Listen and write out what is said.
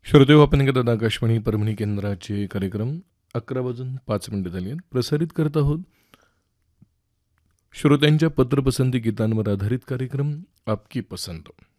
श्रोतेहो, आपण ऐकत आहात आकाशवाणी परभणी केंद्राचे कार्यक्रम. 11 वाजून 5 मिनिटं झाली आहेत. प्रसारित करत आहोत श्रोत्यांच्या पत्रपसंती गीतांवर आधारित कार्यक्रम आपकी पसंत.